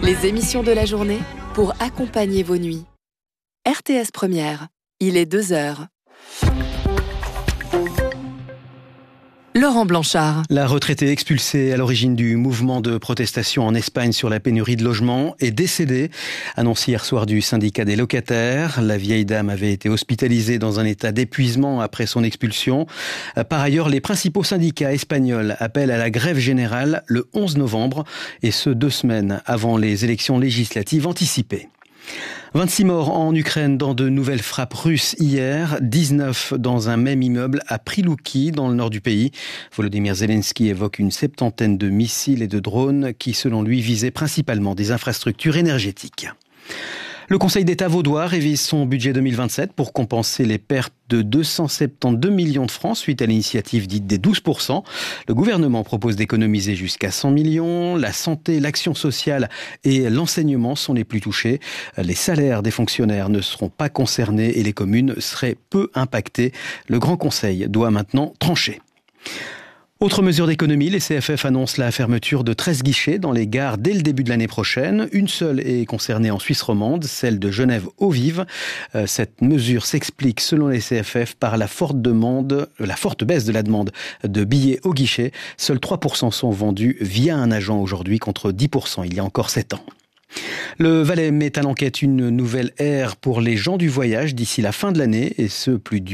Les émissions de la journée pour accompagner vos nuits. RTS Première, il est 2h. Laurent Blanchard. La retraitée expulsée à l'origine du mouvement de protestation en Espagne sur la pénurie de logements est décédée. Annonce hier soir du syndicat des locataires. La vieille dame avait été hospitalisée dans un état d'épuisement après son expulsion. Par ailleurs, les principaux syndicats espagnols appellent à la grève générale le 11 novembre et ce 2 semaines avant les élections législatives anticipées. 26 morts en Ukraine dans de nouvelles frappes russes hier, 19 dans un même immeuble à Prilouki dans le nord du pays. Volodymyr Zelensky évoque une 70aine de missiles et de drones qui, selon lui, visaient principalement des infrastructures énergétiques. Le Conseil d'État vaudois révise son budget 2027 pour compenser les pertes de 272 millions de francs suite à l'initiative dite des 12%. Le gouvernement propose d'économiser jusqu'à 100 millions. La santé, l'action sociale et l'enseignement sont les plus touchés. Les salaires des fonctionnaires ne seront pas concernés et les communes seraient peu impactées. Le Grand Conseil doit maintenant trancher. Autre mesure d'économie, les CFF annoncent la fermeture de 13 guichets dans les gares dès le début de l'année prochaine. Une seule est concernée en Suisse romande, celle de Genève-Eaux-Vives. Cette mesure s'explique, selon les CFF, par la forte baisse de la demande de billets au guichet. Seuls 3% sont vendus via un agent aujourd'hui contre 10% il y a encore 7 ans. Le Valais met à l'enquête une nouvelle ère pour les gens du voyage d'ici la fin de l'année, et ce,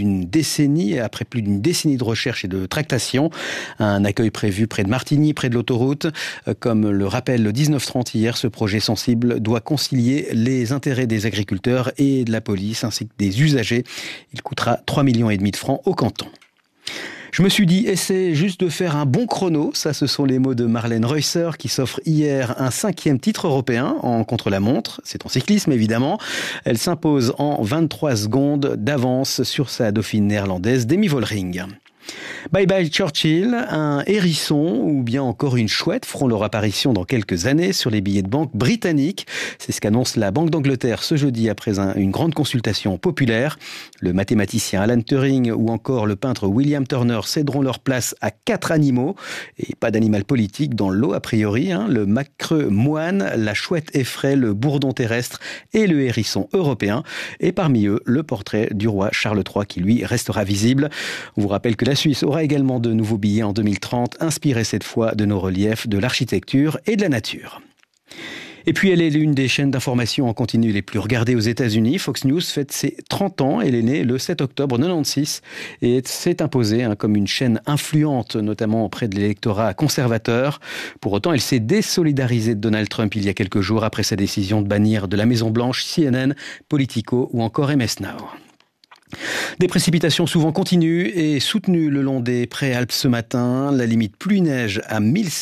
après plus d'une décennie de recherche et de tractation. Un accueil prévu près de Martigny, près de l'autoroute. Comme le rappelle le 1930 hier, ce projet sensible doit concilier les intérêts des agriculteurs et de la police, ainsi que des usagers. Il coûtera 3,5 millions de francs au canton. Je me suis dit, essaie juste de faire un bon chrono. Ça, ce sont les mots de Marlène Reusser qui s'offre hier un 5e titre européen en contre-la-montre. C'est en cyclisme, évidemment. Elle s'impose en 23 secondes d'avance sur sa dauphine néerlandaise Demi Vollering. Bye Bye Churchill, un hérisson ou bien encore une chouette feront leur apparition dans quelques années sur les billets de banque britanniques. C'est ce qu'annonce la Banque d'Angleterre ce jeudi après une grande consultation populaire. Le mathématicien Alan Turing ou encore le peintre William Turner céderont leur place à 4 animaux. Et pas d'animal politique dans le lot a priori. Le macreux moine, la chouette effraie, le bourdon terrestre et le hérisson européen. Et parmi eux, le portrait du roi Charles III qui lui restera visible. On vous rappelle que la Suisse aura également de nouveaux billets en 2030, inspirés cette fois de nos reliefs, de l'architecture et de la nature. Et puis elle est l'une des chaînes d'information en continu les plus regardées aux États-Unis. Fox News fête ses 30 ans. Elle est née le 7 octobre 96 et s'est imposée comme une chaîne influente, notamment auprès de l'électorat conservateur. Pour autant, elle s'est désolidarisée de Donald Trump il y a quelques jours après sa décision de bannir de la Maison-Blanche CNN, Politico ou encore MS Now. Des précipitations souvent continues et soutenues le long des Préalpes ce matin. La limite pluie-neige à 1700